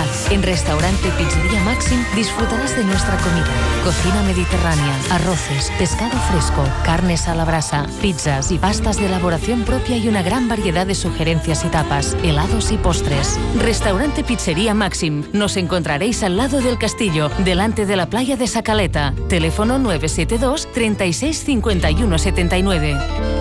calidad. En Restaurante Pizzería Máxim disfrutarás de nuestra comida. Cocina mediterránea, arroces, pescado fresco, carnes a la brasa, pizzas y pastas de elaboración propia y una gran variedad de sugerencias y tapas, helados y postres. Restaurante Pizzería Máxim. Nos encontraréis al lado del castillo, delante de la playa de Sacaleta. Teléfono 972 36 51 79.